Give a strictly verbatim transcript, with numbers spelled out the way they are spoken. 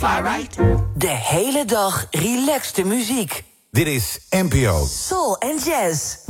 far right. De hele dag relaxte muziek. Dit is N P O. Soul en jazz.